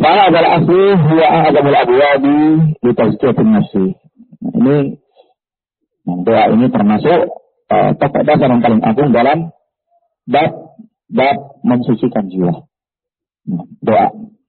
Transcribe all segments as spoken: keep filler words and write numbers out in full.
Fa'adal asli huwa a'adamul abwabi li tazkiyatin nafsi. Ini doa ini termasuk uh, pokok dasar yang paling agung dalam bab bab mensucikan jiwa. Doa.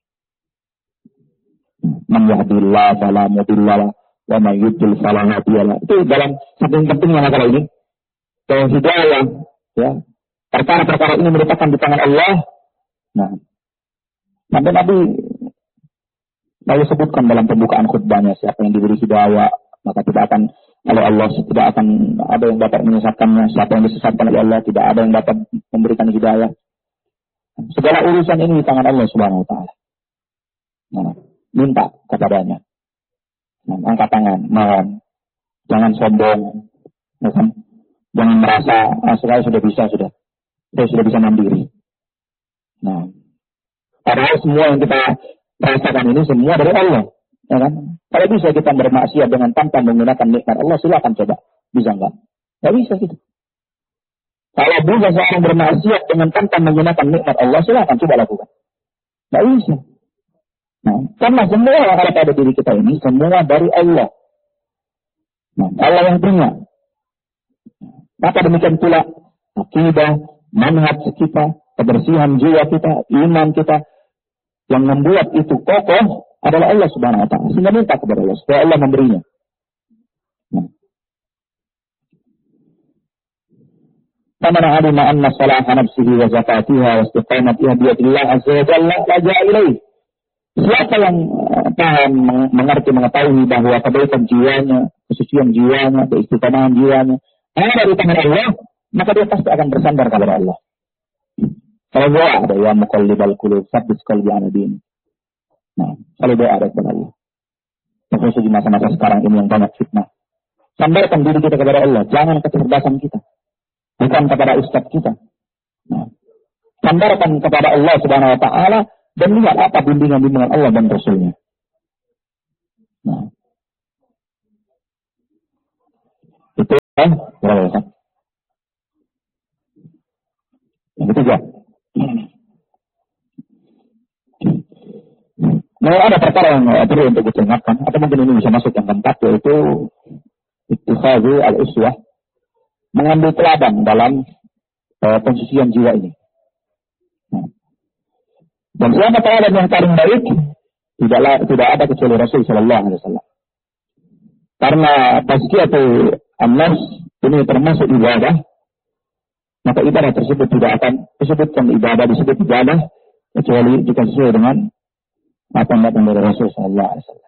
Man yahdihillahu fala mudilla lahu wa man yudlil fala hadiya lahu. Itu dalam saking pentingnya masalah ini. Bahwa hidayah, ya, perkara-perkara ini merupakan di tangan Allah. Nah, sampai Nabi lalu sebutkan dalam pembukaan khutbahnya, siapa yang diberi hidayah maka tidak akan oleh Allah, tidak akan ada yang dapat menyesatkannya. Siapa yang disesatkan oleh Allah, tidak ada yang dapat memberikan hidayah. Segala urusan ini di tangan Allah Subhanahu wa taala. Nah, minta kepadanya. Nah, angkat tangan, mohon. Jangan sombong, ya kan? Jangan merasa ah, saya sudah bisa, sudah. Saya sudah bisa mandiri. Nah, padahal semua yang kita rasakan ini semua dari Allah, ya kan? Kalau bisa kita bermaksiat dengan tanpa menggunakan nikmat Allah, silakan coba. Bisa enggak? Enggak bisa gitu. Kalau bisa seorang bermaksiat dengan tanpa menggunakan nikmat Allah, silakan coba lakukan. Enggak bisa. Nah, karena semua yang ada pada diri kita ini semua dari Allah. Nah, Allah yang punya. Maka demikian pula akidah, manhaj kita, kebersihan jiwa kita, iman kita, yang membuat itu kokoh adalah Allah Subhanahu wa taala. Sehingga minta kepada Allah supaya Allah memberinya. Nah. Faman alima anna salaha nafsihi wa zakatiha wa istiqamatiha bi yadillah azza wa jalla laja'a ilaih. Siapa yang paham, mengerti, mengetahui bahwa kebaikan jiwanya, kesucian jiwanya, keistiqomahan jiwanya ada di tangan Allah, maka dia pasti akan bersandar kepada Allah. Kalau doa ada ya muqallibal qulub, tsabbit qalbi ala din. Nah, kalau doa ada kepada Allah. Terus di masa-masa sekarang ini yang banyak fitnah. Sandarkan diri kita kepada Allah, jangan kecerdasan kita. Bukan kepada ustaz kita. Nah, sandarkan kepada Allah Subhanahu wa taala dan lihat apa bimbingan-bimbingan Allah dan Rasul-Nya. Nah. Itu kan berapa ya? Yang ketiga. Nah, ada perkara yang perlu untuk diingatkan, atau mungkin ini bisa masuk yang keempat, yaitu ittikhadhu al-uswah, mengambil teladan dalam uh, pensucian jiwa ini. Nah. Dan siapa teladan yang paling baik, tidaklah tidak ada kecuali Rasul Sallallahu Alaihi Wasallam. Karena tazkiyatul an-nafs ini termasuk ibadah, maka ibadah tersebut tidak akan disebutkan ibadah, disebut ibadah kecuali jika sesuai dengan apa yang datang dari Rasul Sallallahu Alaihi Wasallam.